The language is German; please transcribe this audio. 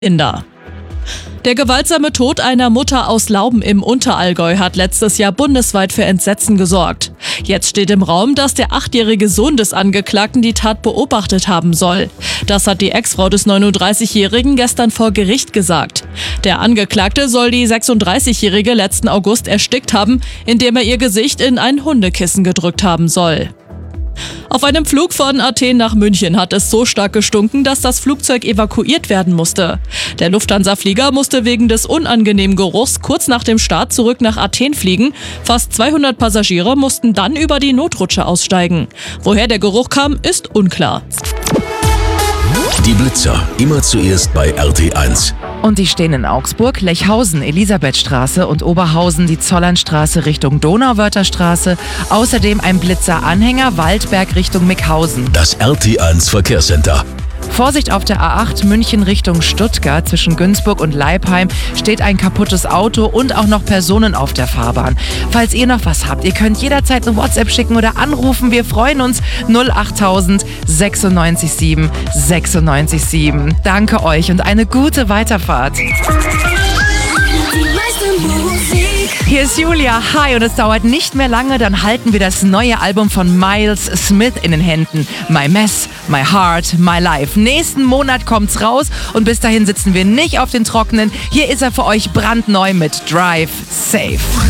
Inder. Der gewaltsame Tod einer Mutter aus Lauben im Unterallgäu hat letztes Jahr bundesweit für Entsetzen gesorgt. Jetzt steht im Raum, dass der 8-jährige Sohn des Angeklagten die Tat beobachtet haben soll. Das hat die Ex-Frau des 39-Jährigen gestern vor Gericht gesagt. Der Angeklagte soll die 36-Jährige letzten August erstickt haben, indem er ihr Gesicht in ein Hundekissen gedrückt haben soll. Auf einem Flug von Athen nach München hat es so stark gestunken, dass das Flugzeug evakuiert werden musste. Der Lufthansa-Flieger musste wegen des unangenehmen Geruchs kurz nach dem Start zurück nach Athen fliegen. Fast 200 Passagiere mussten dann über die Notrutsche aussteigen. Woher der Geruch kam, ist unklar. Die Blitzer, immer zuerst bei RT1. Und die stehen in Augsburg, Lechhausen, Elisabethstraße und Oberhausen die Zollernstraße Richtung Donauwörtherstraße. Außerdem ein Blitzer-Anhänger Waldberg Richtung Mickhausen. Das RT1 Verkehrscenter. Vorsicht auf der A8 München Richtung Stuttgart. Zwischen Günzburg und Leipheim steht ein kaputtes Auto und auch noch Personen auf der Fahrbahn. Falls ihr noch was habt, ihr könnt jederzeit eine WhatsApp schicken oder anrufen. Wir freuen uns. 08000 96 7 96 7. Danke euch und eine gute Weiterfahrt. Hier ist Julia, hi, und es dauert nicht mehr lange, dann halten wir das neue Album von Miles Smith in den Händen. My Mess, My Heart, My Life. Nächsten Monat kommt's raus und bis dahin sitzen wir nicht auf den Trockenen. Hier ist er für euch brandneu mit Drive Safe.